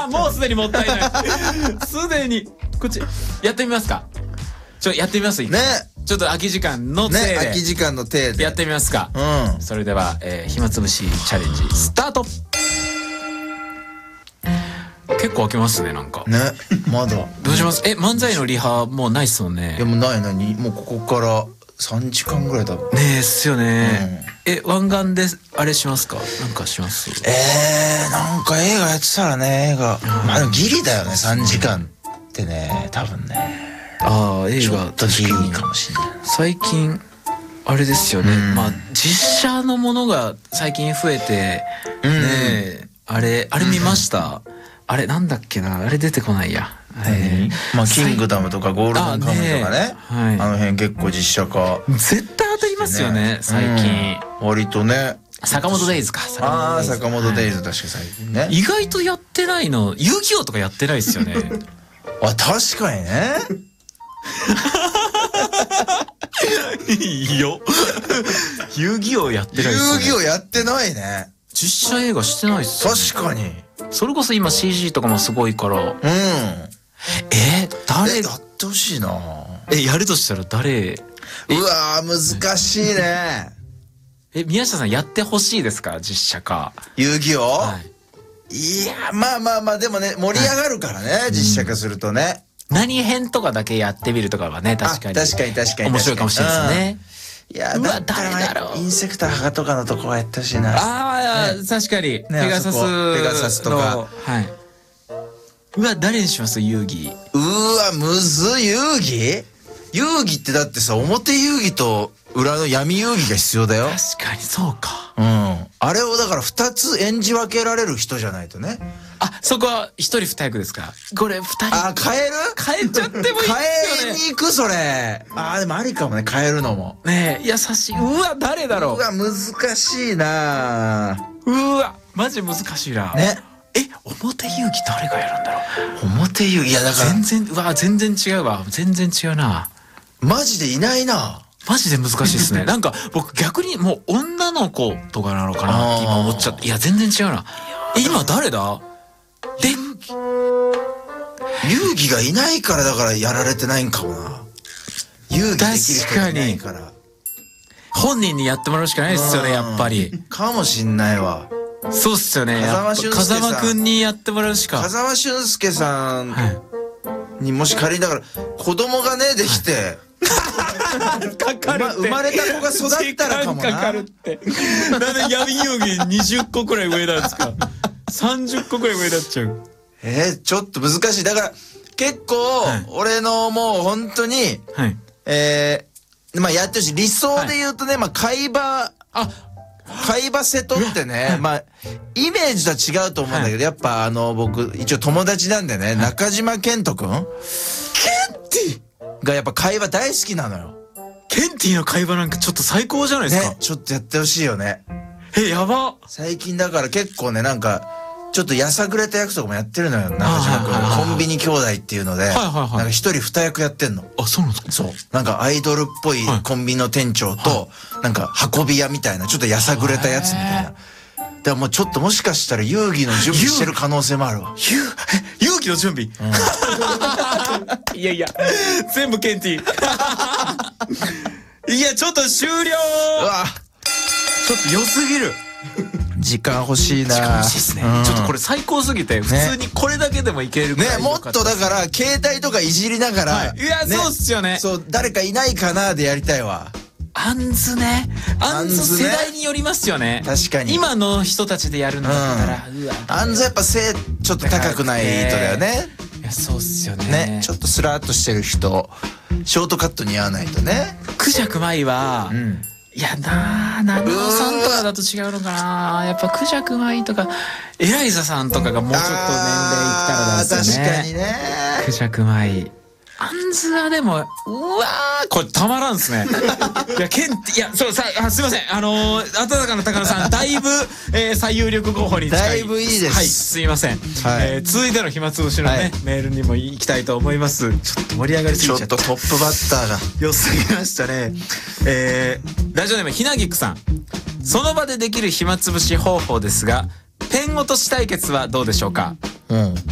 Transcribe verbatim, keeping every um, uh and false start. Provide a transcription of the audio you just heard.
あもうすでにもったいないすでにこっちやってみますか。ちょやってみますね。 ちょっと空き時間のせいで、 ね、空き時間の手でやってみますか。 うん。 それでは、えー、暇つぶしチャレンジスタート。結構空きますねなんか。 ね、まだ。 どうします？え、漫才のリハもうないっすもんね。 でもないなに、もうここからさんじかんぐらいだもん。 ねえっすよね、うん、え、湾岸であれしますか？なんかします？ えー、なんか映画やってたらね、映画、うん、まあでもギリだよね、さんじかんってね、多分ね。ああ、映画ちょっとギリかもしれない。 最近あれですよね、うん、まあ実写のものが最近増えて、うん、ねえ、あれあれ見ました、うん、あれなんだっけな、あれ出てこないや、 えー、まあキングダムとかゴールデンカムイとかね、あ、はい、あの辺結構実写化絶対当たりますよね最近、 うん、割とね。 坂本デイズか。 ああ、坂本デイズ、確か最近ね。 意外とやってないの、遊戯王とかやってないですよねあ、確かにねいいよ遊戯王やってないっすね。 遊戯王やってないね。 実写映画してないっすよね。 確かに。 それこそ今 シージー とかもすごいから。うん。え誰やってほしいな。 え、やるとしたら誰？ うわー、難しいね。 え、宮下さんやってほしいですか、実写化。 遊戯王？はい、いや、まあまあまあ、でもね、盛り上がるからね、はい、実写化するとね。 何編とかだけやってみるとかはね、確かに。 確かに確かに。 面白いかもしれないですね。 いや、だったらインセクターハガとかのとこはやってほしいな。 ああ、確かに。ペガサス。 ペガサスとか。 はい。うわ、誰にします？遊戯。 うわ、むずい。遊戯？遊戯ってだってさ、表遊戯と裏の闇遊戯が必要だよ。 確かにそうか。 うん。あれをだから二つ演じ分けられる人じゃないとね。 あ、そこは一人二役ですか？これ二人。 あ、変える？ 変えちゃってもいいですよね。 変えに行く、それ。あ、でもありかもね、変えるのも。 ねえ、優しい。うわ、誰だろう。 うわ、難しいな。 うわ、マジ難しいな。 ね。 え、表遊戯誰がやるんだろう。表遊戯、いやだから。 全然、うわ、全然違うわ。全然違うな。 マジでいないな。 マジで難しいですね。なんか僕逆にもう女の子とかなのかなって今思っちゃって。いや全然違うな。え、今誰だ？で、 遊戯がいないからだからやられてないんかもな。遊戯できる人がいないから。 本人にやってもらうしかないですよね、やっぱり。 かもしんないわ。 そうっすよね。風間くんにやってもらうしか。 風間俊介さんにもし仮にだから子供がねできて。 かかるって。 生まれた子が育ったらかもな。 かかるって。なんで闇遊戯にじゅっこくらい上なんですか。さんじゅっこくらい上になっちゃう。 えー、ちょっと難しい。だから結構、はい、俺のもう本当に、はい、えー、まあやってるし、理想で言うとね、はい、まあ海馬、あ、海馬瀬戸ってね、まあイメージとは違うと思うんだけど、はい、やっぱあの僕一応友達なんでね、はい、中島健人くん、ケンティがやっぱ海馬大好きなのよ。 ケンティの会話なんかちょっと最高じゃないですか。 ね、ちょっとやってほしいよね。 え、やば。 最近だから結構ね、なんかちょっとやさぐれた役とかもやってるのよ、中島くん。コンビニ兄弟っていうので、なんか一人二役やってんの。 あ、そうなんですか。 そう。なんかアイドルっぽいコンビニの店長と、なんか運び屋みたいな、ちょっとやさぐれたやつみたいな。だからもうちょっともしかしたら遊戯の準備してる可能性もあるわ。 遊戯の準備、うん、いやいや、全部ケンティ。いや、ちょっと終了。うわ、ちょっと良すぎる。 時間欲しいな。 時間欲しいですね、うん、ちょっとこれ最高すぎて、普通にこれだけでもいけるぐらい。 ね、もっとだから携帯とかいじりながら、はい、 いや、ね、そうっすよね。 そう、誰かいないかなでやりたいわ。 アンズね。アンズ世代によりますよね。 確かに。 今の人たちでやるんだったら、 うん、うわ、アンズやっぱ背ちょっと高くない人だよね。 いや、そうっすよね。 ね、ちょっとスラーっとしてる人、ショートカット似合わないとね。 クジャクマイは、うん、いやなあ、ナノさんとかだと違うのかな。やっぱクジャクマイとかエライザさんとかがもうちょっと年齢いったらなんですよね。 確かにね。 クジャクマイ。アンズはでも、うわー、これたまらんっすね。いや、ケンティ、いや、そう、さ、あ、すいません。あのー、あたたかな高野さん、だいぶ、えー、最有力候補に近い。 だいぶいいです。 はい、すいません。はい、えー、続いての暇つぶしのね、はい、メールにも行きたいと思います。ちょっと盛り上がりすぎちゃった。 ちょっとトップバッターが。 良すぎましたね。えー、ラジオネームひなぎくさん。その場でできる暇つぶし方法ですが、ペン落とし対決はどうでしょうか。うん。